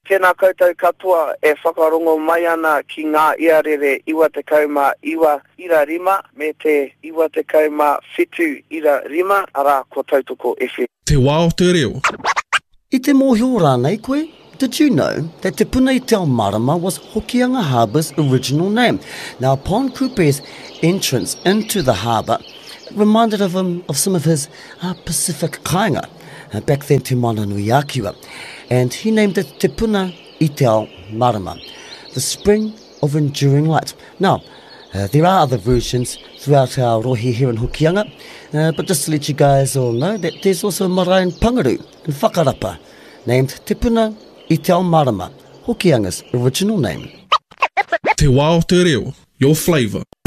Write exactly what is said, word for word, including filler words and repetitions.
Tēnā koutou katoa e whakarongo mai ana ki ngā iarere iwa te kauma iwa ira rima me te iwa te kauma whitu ira rima ara ko tautoko F M. Te wā o te reo. I te mōhio rānei koe, did you know that Te Puna i te ao Marama was Hokianga Harbour's original name? Now, upon Kupe's entrance into the harbour, it reminded of him of some of his uh, Pacific kāinga, uh, back then to Mananuiakiwa, and he named it Te Puna i te ao Marama, the spring of enduring light. Now, uh, there are other versions throughout our rohi here in Hokianga, uh, but just to let you guys all know that there's also a marae in Pangaru, in Whakarapa, named Te Puna i te ao Marama, Hokianga's original name. Te wā o te reo, your flavour.